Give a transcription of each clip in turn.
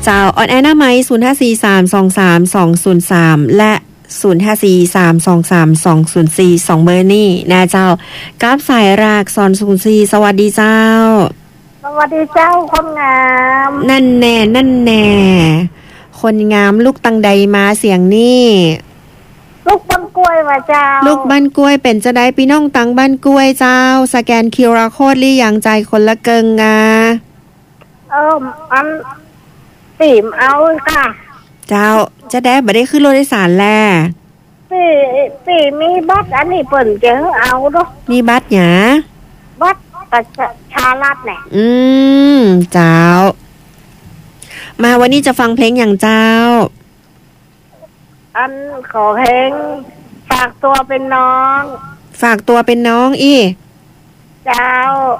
เจ้าออนแอร์หน้าไม้0543232203และ0543232204 2เบอร์นี่นะเจ้ากับสายรากสอน04สวัสดีเจ้าสวัสดีเจ้าคนงามนั่นแน่คนงามลูกตังใดมาเสียงนี่ลูกบ้านกล้วยว่าเจ้าลูกบ้านกล้วยเป็นจะได้พี่น้องตังบ้านกล้วยเจ้าสแกน QR Code หรือยังใจคนละเกิงงาอันตีมเอาค่ะเจ้าจะได้บ่ได้ขึ้นรถโดยสารแลปีมีบัตรอันนี้เปิ่นเจอเอาเนาะมีบัตรหยาบัตรประชารัฐแหละเจ้ามาวันนี้จะฟังเพลงอย่างเจ้าอันขอเพลงฝากตัวเป็นน้องอีเจ้า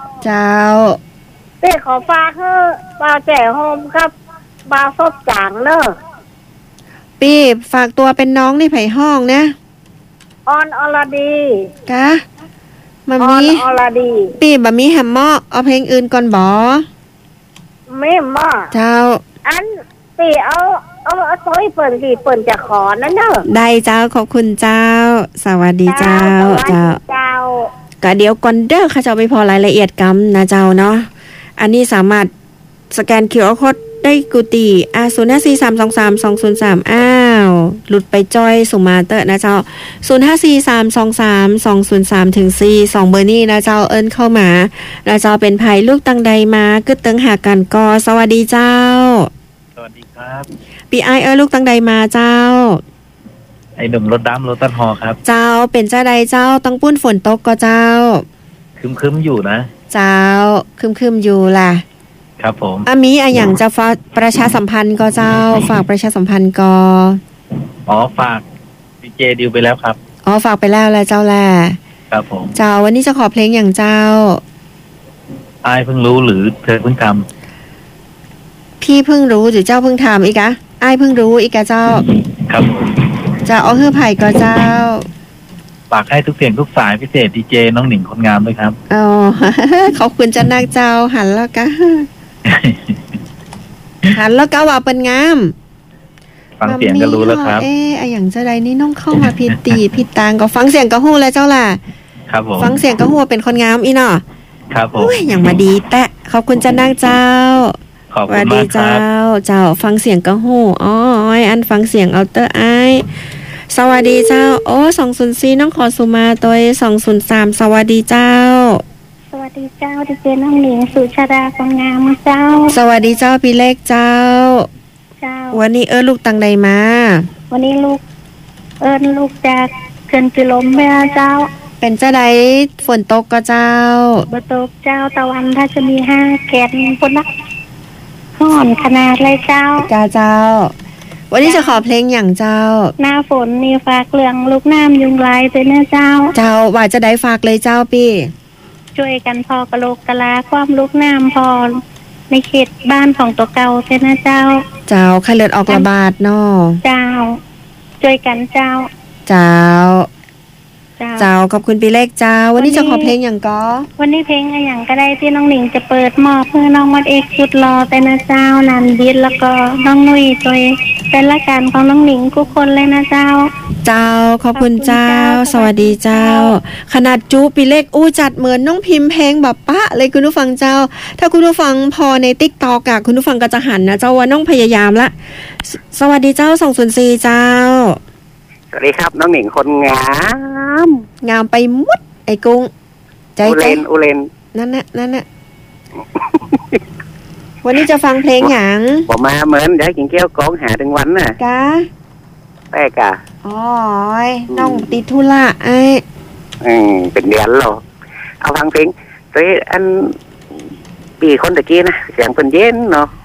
ขอฝากให้บาแจ่โฮมครับ บาซบจางเนอะปีฝากตัวเป็นน้องในไผ่ห้องนะออนอลดีกะมามีอลดีปีบะมีแฮมมอกเอาเพลงอื่นก่อนบ่ไม่มอกเจ้าอันปีเอาโซ่เปิ่นสิเปิ่นจะขอนั่นเนอะได้เจ้าขอบคุณเจ้าสวัสดีเจ้าก็เดี๋ยวก่อนเด้อค่ะจะไปพอรายละเอียดกำนะเจ้าเนาะอันนี้สามารถสแกน QR Code ได้กูตี0543232203อ้าวหลุดไปจ้อยสุมาเตอร์นะเจ้า0543232203ถึง4 2เบอร์นี้นะเจ้าเอิ้นเข้ามานะเจ้าเป็นไผลูกตังใดมากึดตึงหากันกอสวัสดีเจ้าสวัสดีครับปีไอลูกตังใดมาเจ้าไอหนุ่มรถดำรถตัดหอครับเจ้าเป็นเจ้าใดเจ้าต้องปุ้นฝนตกก็เจ้าคึมๆอยู่นะเจ้าคึมๆอยู่ล่ะครับผมมีอย่างจะฝากประชาสัมพันธ์ก็เจ้าฝากประชาสัมพันธ์ก็ฝากดีเจดิวไปแล้วครับฝากไปแล้วเจ้าแหละครับผมเจ้าวันนี้จะขอเพลงอย่างเจ้าอ้ายเพิ่งรู้หรือเธอเพิ่งทำพี่เพิ่งรู้หรือเจ้าเพิ่งทำอีกอะอ้ายเพิ่งรู้อีกอะเจ้าครับผมจะเอาฮือไผ่ก็เจ้าฝากให้ทุกเสียงทุกสายพิเศษดีเจน้องหนิงคนงามด้วยครับขอบคุณจะนักเจ้าหันแล้วก็หันแล้วก็ว่าเป็นงามฟังเสียงก็รู้แล้วครับอย่างเจ้าใดนี่น้องเข้ามาผิดตีผิดตางก็ฟังเสียงก็ฮู้แล้วเจ้าล่ะครับผมฟังเสียงก็ฮู้เป็นคนงามอีเนาะครับผมอย่างมาดีแต่ขอบคุณจะนักเจ้าขอบคุณมากครับเจ้าฟังเสียงก็ฮู้อันฟังเสียงเอาเตอร์ไอสวัสดีเจ้า204น้องขอสุมาตัว203สวัสดีเจ้าสวัสดีเจ้าดิเจน้องหนิงสุชาดาคนงามเจ้าสวัสดีเจ้าพี่เล็กเจ้าวันนี้ลูกตังใดมาวันนี้ลูกจากเขื่อนกิโลเมตรเจ้าเป็นเจ้าใดฝนตกก็เจ้าบ่ตกเจ้าตะวันถ้าจะมี5แกนพุ่นนะฮ้อนขนาดเลยเจ้าเจ้าวันนี้จะขอเพลงอย่างเจ้าหน้าฝนมีฝากเรื่องลูกน้ำยุงลายเป็นนะเจ้าว่าจะได้ฝากเลยเจ้าพี่ช่วยกันพอกะโลกกะลาความลูกน้ำพอในเขตบ้านของตัวเก่าเป็นนะเจ้าไข้เลือดออกระบาดเนาะเจ้าช่วยกันเจ้าขอบคุณพี่เล็กเจ้าวันนี้จะขอเพลงอย่างก็วันนี้เพลงอย่างก็ได้ที่น้องหนิงจะเปิดมอบเพื่อน้องมัดเอกสุดรอแต่นะเจ้านันดิษแล้วก็น้องนุ้ยตัวเป็นรายการของน้องหนิงทุกคนเลยนะเจ้าขอบคุณเจ้าสวัสดีเจ้าขนาดจูพี่เล็กจัดเหมือนน้องพิมพ์เพลงแบบปะเลยคุณผู้ฟังเจ้าถ้าคุณผู้ฟังพอใน TikTok อ่ะคุณผู้ฟังก็จะหันนะเจ้าว่าน้องพยายามละสวัสดีเจ้า204เจ้าสวัสดีครับน้องหนิงคนงามไปหมดไอ้กุ้งใจอุเลนนั่นน่ะวันนี้จะฟังเพลงหยังผมมาเหมือนได้กินแก้วกองหาถึงวันน่ะกะแป้กะน้องติดธุระเป็นเดือนแล้วเอาฟังเพลงตัวอันปีคนตะกี้นะเสียงเป็นเย็นเนาะ